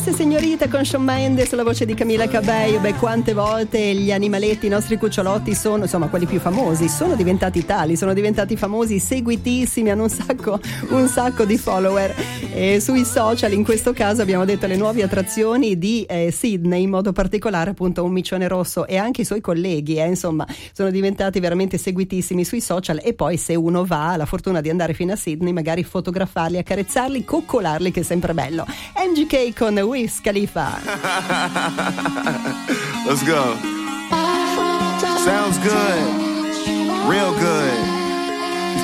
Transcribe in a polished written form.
e Signorita con Shawn Mendes, la voce di Camila Cabello. Beh, quante volte gli animaletti, i nostri cucciolotti sono, insomma, quelli più famosi, sono diventati tali, sono diventati famosi, seguitissimi, hanno un sacco di follower. E sui social, in questo caso, abbiamo detto le nuove attrazioni di Sydney, in modo particolare appunto un micione rosso e anche i suoi colleghi, insomma, sono diventati veramente seguitissimi sui social. E poi, se uno va, ha la fortuna di andare fino a Sydney, magari fotografarli, accarezzarli, coccolarli, che è sempre bello. MGK con Wiz Khalifa. Let's go. Sounds good. Real good.